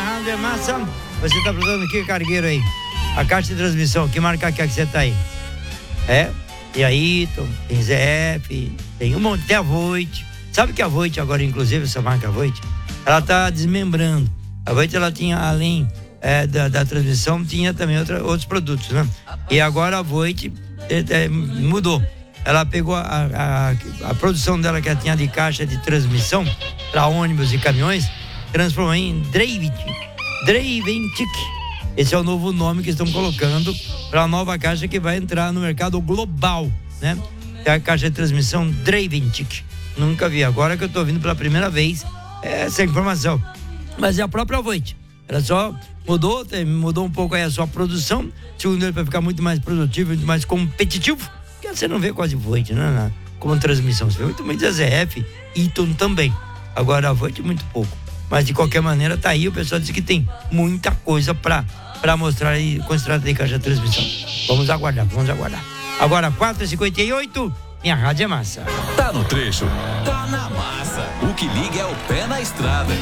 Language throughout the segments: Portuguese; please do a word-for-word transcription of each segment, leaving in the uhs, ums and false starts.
Rádio é Massa. Você tá precisando do que, cargueiro aí? A caixa de transmissão, que marca que é que você tá aí? É? Tem a Eaton, tem Z F, tem um monte, tem a Voit. Sabe que a Voit agora, inclusive, essa marca Voit, ela tá desmembrando. A Voit, ela tinha, além é, da, da transmissão, tinha também outra, outros produtos, né? E agora a Voit é, é, mudou. Ela pegou a, a, a produção dela, que ela tinha de caixa de transmissão para ônibus e caminhões, transformou em Dreivic. Dreiventic. Esse é o novo nome que estão colocando para a nova caixa que vai entrar no mercado global, né? É a caixa de transmissão Dreiventic. Nunca vi, agora que eu estou ouvindo pela primeira vez essa informação. Mas é a própria Voit. Ela só mudou, mudou um pouco aí a sua produção, segundo ele, para ficar muito mais produtivo, muito mais competitivo. Porque você não vê quase Voit, né? Como transmissão. Você vê muito mais a Z F, Eaton também. Agora a Voit muito pouco. Mas de qualquer maneira tá aí, o pessoal disse que tem muita coisa para para mostrar aí com esse trato de caixa de transmissão. Vamos aguardar, vamos aguardar. Agora quatro e cinquenta e oito, minha rádio é massa. Tá no trecho, tá na massa. O que liga é o pé na estrada.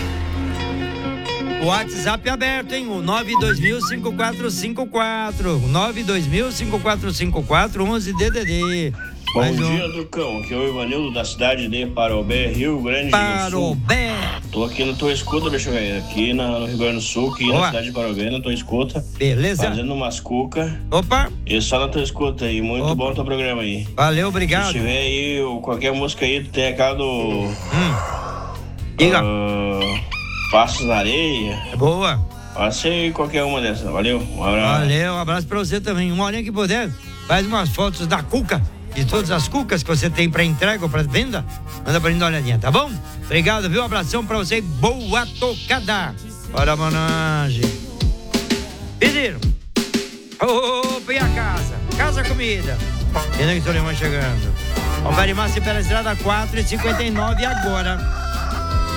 O WhatsApp é aberto, hein? O nove dois mil, cinco quatro cinco quatro. nove dois mil, cinco quatro cinco quatro, onze D D D. Bom Mais dia, um. Trucão. Aqui é o Ivanildo da cidade de Parobé, Rio Grande do Sul. Parobé. Tô aqui na tua escuta, bicho velho. Aqui na, no Rio Grande do Sul, aqui Boa. na cidade de Parobé, na tua escuta. Beleza. Fazendo umas cucas. Opa. E só na tua escuta aí. Muito Opa. bom o teu programa aí. Valeu, obrigado. Se tiver aí ou qualquer música aí, tu tem aquela do. Hum. Diga. Uh, Passos na Areia. Boa. Passa aí qualquer uma dessas. Valeu. Um abraço. Valeu, um abraço pra você também. Uma horinha que puder, faz umas fotos da cuca, de todas as cucas que você tem pra entrega ou pra venda. Manda pra gente dar uma olhadinha, tá bom? Obrigado, viu? Um abração pra você e boa tocada. Bora, managem. Pediram. Opa, e a casa? Casa Comida. Henrique Solimão chegando. Alvarimar-se pela estrada quatro e cinquenta e nove agora.